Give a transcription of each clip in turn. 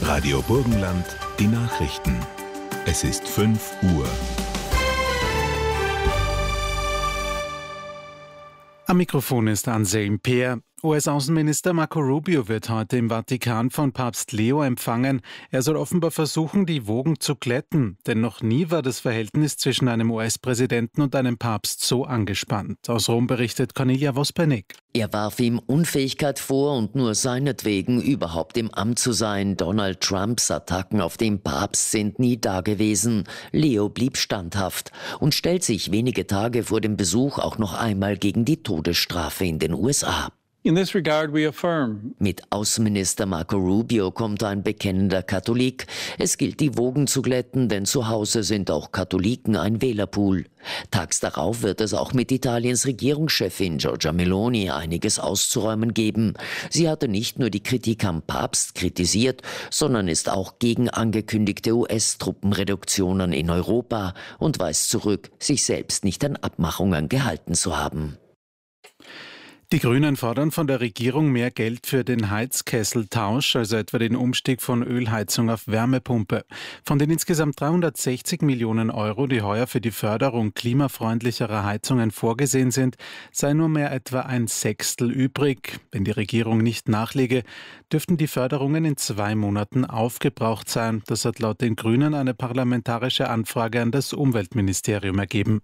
Radio Burgenland, die Nachrichten. Es ist 5 Uhr. Am Mikrofon ist Anselm Peer. US-Außenminister Marco Rubio wird heute im Vatikan von Papst Leo empfangen. Er soll offenbar versuchen, die Wogen zu glätten. Denn noch nie war das Verhältnis zwischen einem US-Präsidenten und einem Papst so angespannt. Aus Rom berichtet Cornelia Vospernik. Er warf ihm Unfähigkeit vor und nur seinetwegen überhaupt im Amt zu sein. Donald Trumps Attacken auf den Papst sind nie dagewesen. Leo blieb standhaft und stellt sich wenige Tage vor dem Besuch auch noch einmal gegen die Todesstrafe in den USA. In this regard, we affirm. Mit Außenminister Marco Rubio kommt ein bekennender Katholik. Es gilt, die Wogen zu glätten, denn zu Hause sind auch Katholiken ein Wählerpool. Tags darauf wird es auch mit Italiens Regierungschefin Giorgia Meloni einiges auszuräumen geben. Sie hatte nicht nur die Kritik am Papst kritisiert, sondern ist auch gegen angekündigte US-Truppenreduktionen in Europa und weist zurück, sich selbst nicht an Abmachungen gehalten zu haben. Die Grünen fordern von der Regierung mehr Geld für den Heizkesseltausch, also etwa den Umstieg von Ölheizung auf Wärmepumpe. Von den insgesamt 360 Millionen Euro, die heuer für die Förderung klimafreundlicherer Heizungen vorgesehen sind, sei nur mehr etwa ein Sechstel übrig. Wenn die Regierung nicht nachlege, dürften die Förderungen in 2 Monaten aufgebraucht sein. Das hat laut den Grünen eine parlamentarische Anfrage an das Umweltministerium ergeben.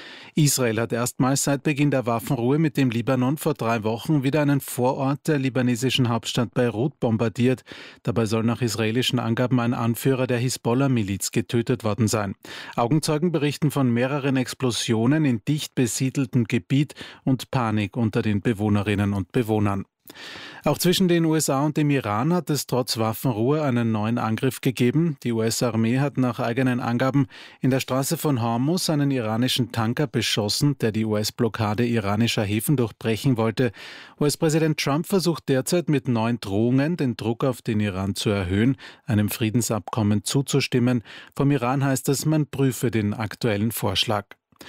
Israel hat erstmals seit Beginn der Waffenruhe mit dem Libanon vor 3 Wochen wieder einen Vorort der libanesischen Hauptstadt Beirut bombardiert. Dabei soll nach israelischen Angaben ein Anführer der Hisbollah-Miliz getötet worden sein. Augenzeugen berichten von mehreren Explosionen in dicht besiedeltem Gebiet und Panik unter den Bewohnerinnen und Bewohnern. Auch zwischen den USA und dem Iran hat es trotz Waffenruhe einen neuen Angriff gegeben. Die US-Armee hat nach eigenen Angaben in der Straße von Hormuz einen iranischen Tanker beschossen, der die US-Blockade iranischer Häfen durchbrechen wollte. US-Präsident Trump versucht derzeit mit neuen Drohungen den Druck auf den Iran zu erhöhen, einem Friedensabkommen zuzustimmen. Vom Iran heißt es, man prüfe den aktuellen Vorschlag.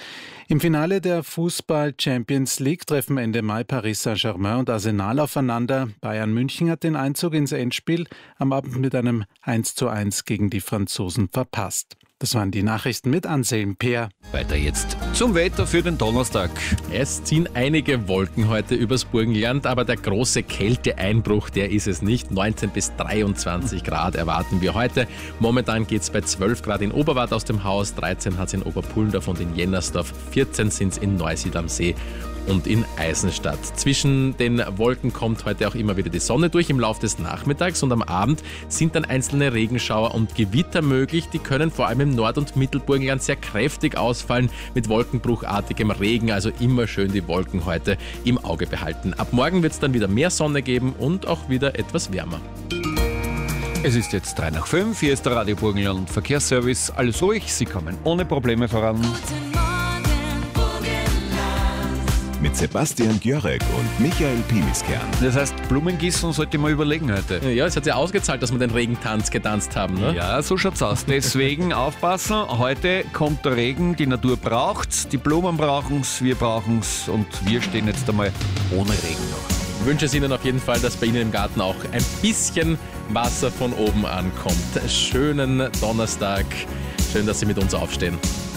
Im Finale der Fußball-Champions League treffen Ende Mai Paris Saint-Germain und Arsenal aufeinander. Bayern München hat den Einzug ins Endspiel am Abend mit einem 1:1 gegen die Franzosen verpasst. Das waren die Nachrichten mit Anselm Peer. Weiter jetzt zum Wetter für den Donnerstag. Es ziehen einige Wolken heute übers Burgenland, aber der große Kälteeinbruch, der ist es nicht. 19 bis 23 Grad erwarten wir heute. Momentan geht es bei 12 Grad in Oberwart aus dem Haus, 13 hat es in Oberpullendorf und in Jennersdorf, 14 sind es in Neusiedl am See und in Eisenstadt. Zwischen den Wolken kommt heute auch immer wieder die Sonne durch im Laufe des Nachmittags und am Abend sind dann einzelne Regenschauer und Gewitter möglich. Die können vor allem im Nord- und Mittelburgenland sehr kräftig ausfallen mit wolkenbruchartigem Regen, also immer schön die Wolken heute im Auge behalten. Ab morgen wird es dann wieder mehr Sonne geben und auch wieder etwas wärmer. Es ist jetzt 3:05, hier ist der Radio Burgenland Verkehrsservice. Alles ruhig, Sie kommen ohne Probleme voran. Mit Sebastian Gjörek und Michael Pimiskern. Das heißt, Blumengießen sollte ich mal überlegen heute. Ja, es hat ja ausgezahlt, dass wir den Regentanz getanzt haben, ne? Ja, so schaut's aus. Deswegen aufpassen, heute kommt der Regen, die Natur braucht's, die Blumen brauchen's, wir brauchen's und wir stehen jetzt einmal ohne Regen noch. Ich wünsche es Ihnen auf jeden Fall, dass bei Ihnen im Garten auch ein bisschen Wasser von oben ankommt. Schönen Donnerstag. Schön, dass Sie mit uns aufstehen.